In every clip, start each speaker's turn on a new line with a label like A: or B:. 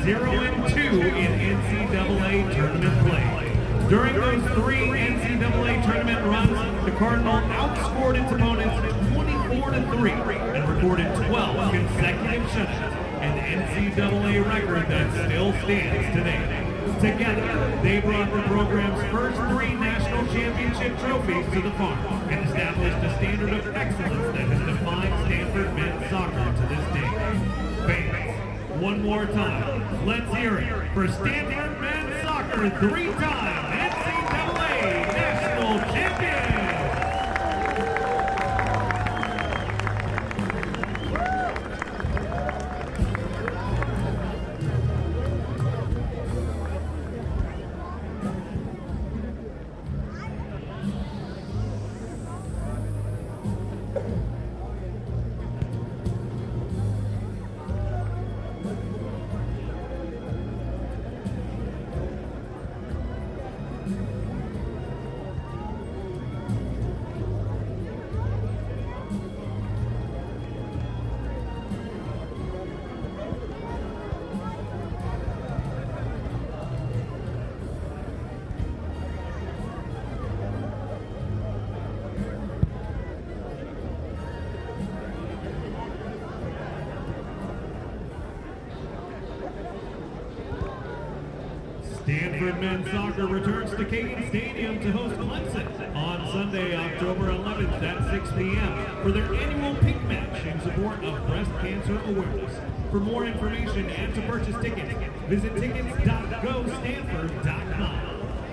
A: 0-2 in NCAA tournament play. During those 3 NCAA tournament runs, the Cardinals outscored its opponents 24-3 and recorded 12 consecutive shutouts, an NCAA record that still stands today. Together, they brought the program's first 3 national championship trophies to the farm and established a standard of excellence that has defined Stanford men's soccer to this day. Fans, one more time, let's hear it for Stanford men's soccer, 3-time NCAA national champion! Stanford men's soccer returns to Caden Stadium to host Clemson on Sunday, October 11th at 6 p.m. for their annual pink match in support of breast cancer awareness. For more information and to purchase tickets, visit tickets.gostanford.com.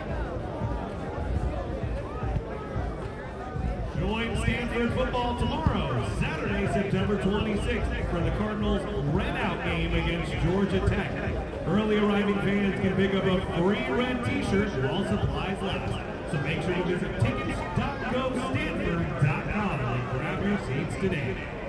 A: Join Stanford football tomorrow, Saturday, September 26th, for the Cardinals' red-out game against Georgia Tech. Early arriving fans can pick up a free red t-shirt while supplies last. So make sure to visit tickets.gostanford.com and grab your seats today.